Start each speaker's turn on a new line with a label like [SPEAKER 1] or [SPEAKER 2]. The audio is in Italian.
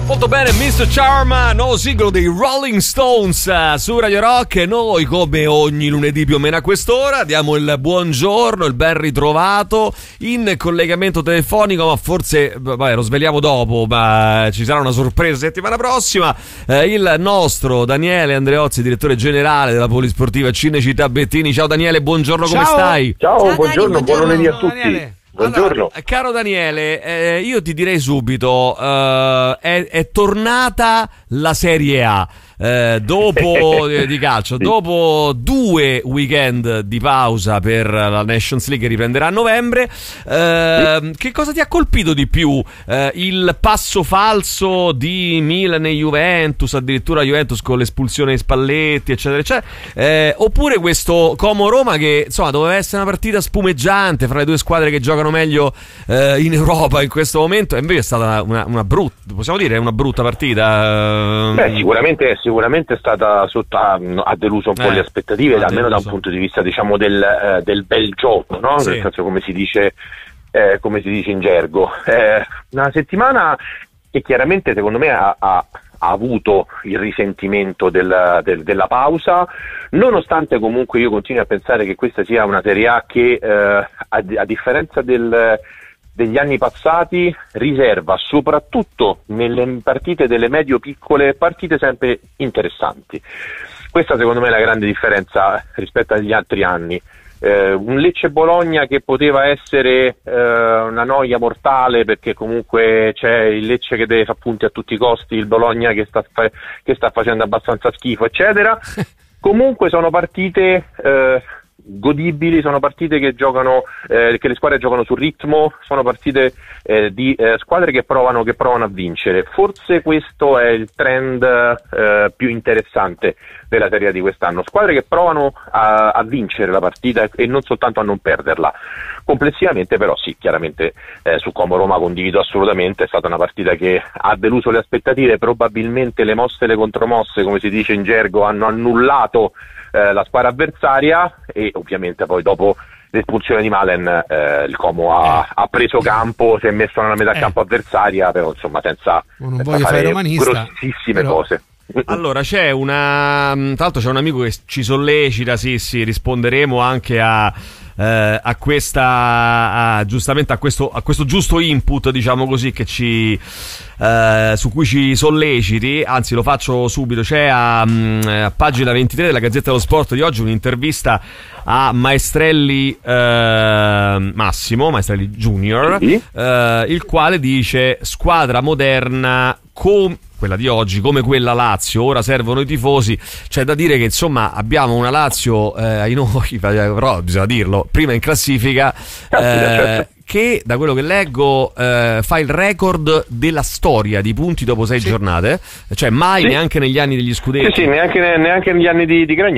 [SPEAKER 1] Molto bene, Mr. Charma, nuovo singolo dei Rolling Stones su Radio Rock. E noi, come ogni lunedì più o meno a quest'ora, diamo il buongiorno, il ben ritrovato in collegamento telefonico, ma forse, vabbè, lo sveliamo dopo, ma ci sarà una sorpresa settimana prossima. Il nostro Daniele Andreozzi, direttore generale della Polisportiva Cinecittà Bettini. Ciao Daniele, buongiorno, come stai?
[SPEAKER 2] Ciao, buongiorno, buon lunedì a tutti. Daniele. Buongiorno.
[SPEAKER 1] Allora, caro Daniele, io ti direi subito, è tornata la Serie A. Dopo di calcio, dopo 2 weekend di pausa per la Nations League che riprenderà a novembre, che cosa ti ha colpito di più? Il passo falso di Milan e Juventus, addirittura Juventus con l'espulsione di Spalletti, eccetera, eccetera, oppure questo Como-Roma che insomma doveva essere una partita spumeggiante fra le due squadre che giocano meglio in Europa in questo momento, e invece è stata una brutta, possiamo dire, una brutta partita?
[SPEAKER 2] Beh, sicuramente è stata ha deluso un po' le aspettative, almeno da un punto di vista, diciamo, del bel gioco, no? Sì. Nel senso, come si dice in gergo, una settimana che chiaramente secondo me ha avuto il risentimento della pausa, nonostante comunque io continui a pensare che questa sia una Serie A che a differenza degli anni passati riserva, soprattutto nelle partite delle medio-piccole, partite sempre interessanti. Questa secondo me è la grande differenza rispetto agli altri anni. Un Lecce-Bologna che poteva essere una noia mortale, perché comunque c'è il Lecce che deve fare punti a tutti i costi, il Bologna che sta facendo abbastanza schifo, eccetera. Comunque sono partite godibili, sono partite che giocano, che le squadre giocano sul ritmo, sono partite di squadre che provano a vincere. Forse questo è il trend più interessante della Serie A di quest'anno, squadre che provano a vincere la partita e non soltanto a non perderla. Complessivamente però sì, chiaramente su Como-Roma condivido assolutamente, è stata una partita che ha deluso le aspettative, probabilmente le mosse e le contromosse, come si dice in gergo, hanno annullato la squadra avversaria, e ovviamente poi dopo l'espulsione di Malen il Como ha preso campo, si è messo nella metà campo avversaria, però insomma senza fare grossissime cose.
[SPEAKER 1] Allora c'è tra l'altro c'è un amico che ci sollecita, sì, risponderemo anche a questa giustamente a questo giusto input, diciamo così, che su cui ci solleciti, anzi lo faccio subito. C'è a pagina 23 della Gazzetta dello Sport di oggi un'intervista a Maestrelli Massimo Maestrelli Junior, il quale dice: squadra moderna quella di oggi, come quella Lazio, ora servono i tifosi. C'è da dire che insomma abbiamo una Lazio ai noi, però bisogna dirlo, prima in classifica, che da quello che leggo fa il record della storia di punti dopo 6 giornate, cioè mai neanche negli anni degli scudetti,
[SPEAKER 2] neanche negli anni di Gragno.